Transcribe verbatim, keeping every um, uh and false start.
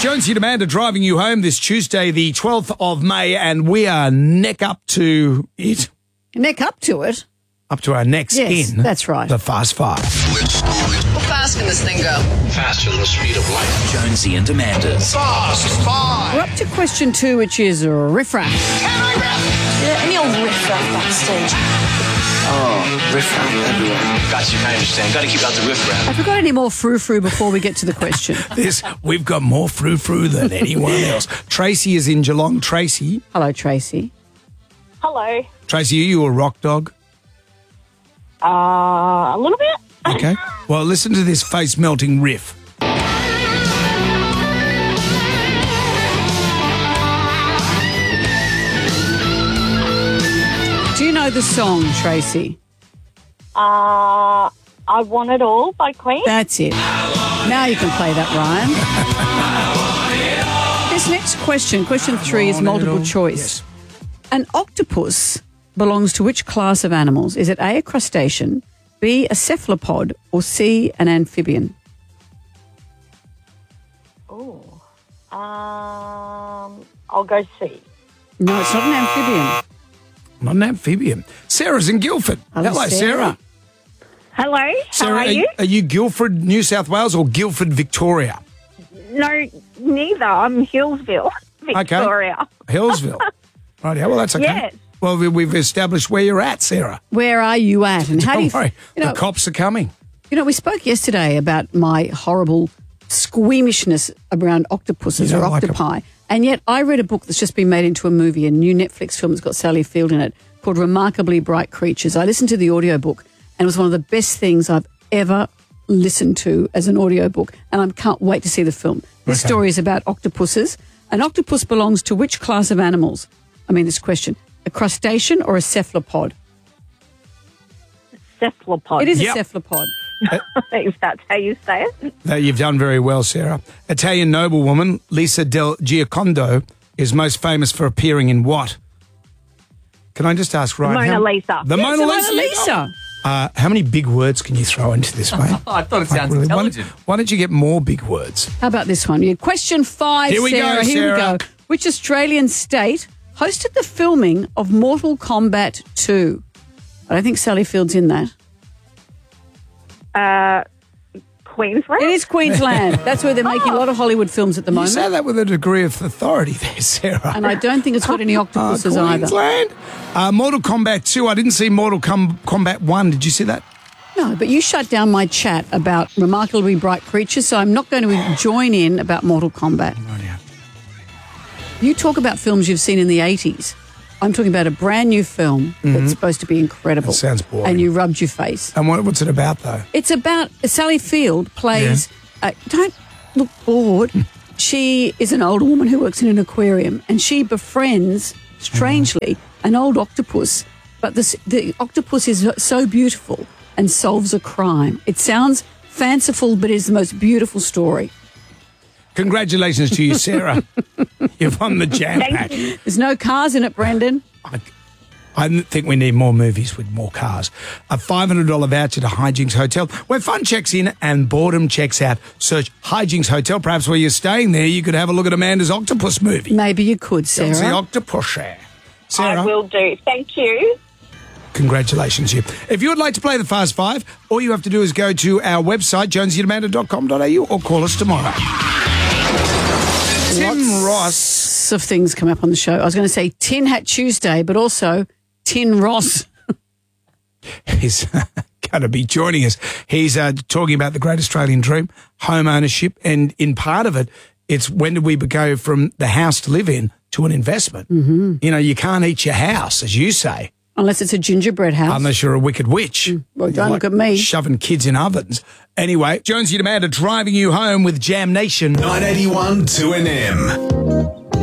Jonesy and Amanda driving you home this Tuesday, the twelfth of May, and we are neck up to it. Neck up to it? Up to our necks yes, in. That's right. The Fast Five. How fast can this thing go? Faster than the speed of light. Jonesy and Amanda's Fast Five. We're up to question two, which is riffraff. Can I rap? Yeah, any old riffraff backstage. Oh, riffraff everywhere. Got you, I understand. Got to keep out the riffraff. Have we got any more frou-frou before we get to the question? This, we've got more frou-frou than anyone else. Tracy is in Geelong. Tracy. Hello, Tracy. Hello. Tracy, are you a rock dog? Uh, a little bit. Okay. Well, listen to this face-melting riff. Do you know the song, Tracy? Uh, I Want It All by Queen. That's it. Now you can play that, Ryan. This next question, question three, is multiple choice. Yes. An octopus belongs to which class of animals? Is it A, a crustacean, B, a cephalopod, or C, an amphibian? Oh. Um, I'll go C. No, it's not an amphibian. Not an amphibian. Sarah's in Guildford. Hello, Hello, Sarah. Sarah. Hello. Sarah, How are you? Are you Guildford, New South Wales, or Guildford, Victoria? No, neither. I'm Hillsville, Victoria. Hillsville. Right, yeah, well, that's okay. Yes. Well, we- we've established where you're at, Sarah. Where are you at? And how Don't do you, worry. you know, the cops are coming. You know, we spoke yesterday about my horrible squeamishness around octopuses You or don't like 'em. octopi. And yet I read a book that's just been made into a movie, a new Netflix film that's got Sally Field in it, called Remarkably Bright Creatures. I listened to the audiobook and it was one of the best things I've ever listened to as an audiobook. And I can't wait to see the film. This Okay. story is about octopuses. An octopus belongs to which class of animals? I mean, this question. A crustacean or a cephalopod? Cephalopod. It is Yep. a cephalopod. If that's how you say it. No, you've done very well, Sarah. Italian noblewoman Lisa del Giocondo is most famous for appearing in what? Can I just ask, Ryan? Mona how- Lisa. The Yes, Mona the Lisa. Mona Lisa. Uh, how many big words can you throw into this, mate? I thought it sounds Why, intelligent. why don't you get more big words? How about this one? Yeah, question five, Here we go, Sarah. Here we Sarah. go. Which Australian state hosted the filming of Mortal Kombat two? I don't think Sally Field's in that. Uh, Queensland. It is Queensland. That's where they're making a lot of Hollywood films at the You moment. say that with a degree of authority there, Sarah. And I don't think it's got any Uh, octopuses either. Queensland. Uh, Mortal Kombat two. I didn't see Mortal Com- Kombat one. Did you see that? No, but you shut down my chat about Remarkably Bright Creatures, so I'm not going to join in about Mortal Kombat. Oh, yeah. You talk about films you've seen in the eighties. I'm talking about a brand new film that's supposed to be incredible. That sounds boring. And you rubbed your face. And what, what's it about, though? It's about Sally Field plays. Uh, don't look bored. She is an older woman who works in an aquarium, and she befriends, strangely, an old octopus. But this, the octopus is so beautiful and solves a crime. It sounds fanciful, but it's the most beautiful story. Congratulations to you, Sarah. You've won the jam Thank pack. you. There's no cars in it, Brendan. I, I think we need more movies with more cars. A five hundred dollars voucher to Hijinks Hotel, where fun checks in and boredom checks out. Search Hijinks Hotel. Perhaps while you're staying there, you could have a look at Amanda's octopus movie. Maybe you could, It's the Sarah. octopus there. Sarah, I will do. Thank you. congratulations to you. If you would like to play the Fast Five, all you have to do is go to our website, jonesy and amanda dot com dot a u, or call us tomorrow. Tim Lots Ross. of things come up on the show. I was going to say Tin Hat Tuesday, but also Tin Ross. He's going to be joining us. He's uh, talking about the great Australian dream, home ownership, and in part of it, it's when did we go from the house to live in to an investment? Mm-hmm. You know, you can't eat your house, as you say, Unless it's a gingerbread house. unless you're a wicked witch. Well, don't You're look at me. Shoving kids in ovens. Anyway, Jonesy and Amanda driving you home with Jam Nation. nine eighty-one two N M.